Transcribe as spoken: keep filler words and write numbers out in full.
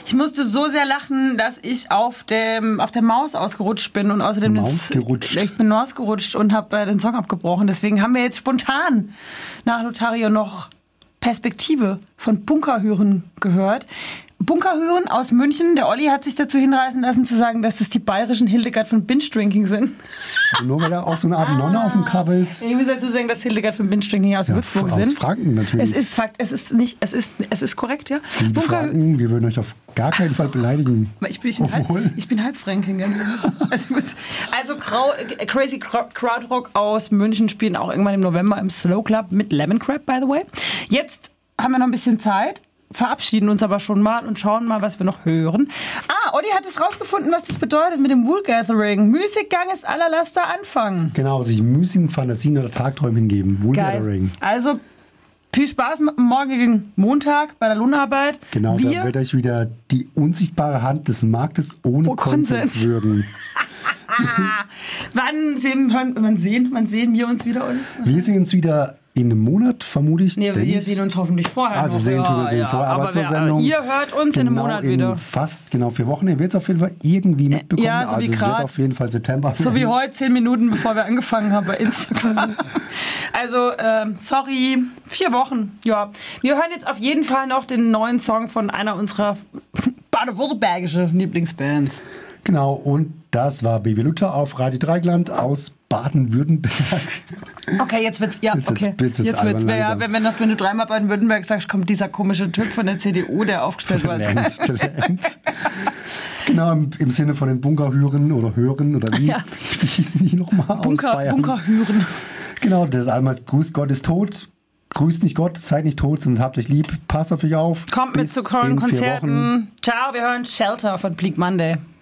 Ich musste so sehr lachen, dass ich auf, dem, auf der Maus ausgerutscht bin und außerdem Maus den, gerutscht. ich bin ausgerutscht und habe äh, den Song abgebrochen. Deswegen haben wir jetzt spontan nach Lothario noch Perspektive von Bunkerhören gehört. Bunkerhören aus München. Der Olli hat sich dazu hinreißen lassen zu sagen, dass das die bayerischen Hildegard von Binge-Drinking sind. Also nur weil da auch so eine Art Nonne auf dem Cover ist. Ich muss dazu sagen, dass Hildegard von Binge-Drinking aus Ja, Würzburg aus sind. Franken natürlich. Es ist Fakt, es ist nicht, es ist, es ist korrekt, ja. Liebe Franken, wir würden euch auf gar keinen Fall beleidigen. Ich bin, ich bin, halb, ich bin halb Fränkin. Also, also Grau, Crazy Krautrock aus München spielen auch irgendwann im November im Slow Club mit Lemon Crab, by the way. Jetzt haben wir noch ein bisschen Zeit, verabschieden uns aber schon mal und schauen mal, was wir noch hören. Ah, Olli hat es rausgefunden, was das bedeutet mit dem Wool Gathering. Müßiggang ist aller Laster Anfang. Genau, sich müßigen Fantasien oder Tagträumen hingeben. Wool Gathering. Also viel Spaß mit dem morgigen Montag bei der Lohnarbeit. Genau, wir da wird euch wieder die unsichtbare Hand des Marktes ohne Oh, Konsens, Konsens. würgen. Wann sehen, hören, wann, sehen, wann sehen wir uns wieder, Olli? Wir sehen uns wieder in einem Monat, vermute ich. Nee, wir sehen uns hoffentlich vorher. Also noch. sehen tun wir ja, sehen ja, vorher, aber, aber zur wer, Sendung. Ihr hört uns genau in einem Monat in wieder. Fast genau vier Wochen. Ihr werdet es auf jeden Fall irgendwie mitbekommen. Ja, so wie also es grad. wird auf jeden Fall September. So wie heute, zehn Minuten bevor wir angefangen haben bei Instagram. Also, ähm, sorry, vier Wochen. Ja, wir hören jetzt auf jeden Fall noch den neuen Song von einer unserer baden-württembergischen Lieblingsbands. Genau, und das war Baby Luther auf Radio Dreigland aus Baden-Württemberg. Okay, jetzt wird's, ja, Jetzt wird's- okay. jetzt wird's Jetzt wird's, albern ja, langsam. wenn, wenn, noch- wenn du dreimal Baden-Württemberg sagst, kommt dieser komische Typ von der C D U, der aufgestellt war. als Talent, Talent. Genau, im, im Sinne von den Bunkerhören oder Hören oder wie, Ja. wie hießen die nochmal aus Bunker, Bayern? Bunkerhören. Genau, das Album heißt Grüß Gott ist tot. Grüßt nicht Gott, seid nicht tot, sondern habt euch lieb. Passt auf euch auf. Kommt mit Bis zu coolen in vier Wochen. Konzerten. Ciao, wir hören Shelter von Bleak Monday.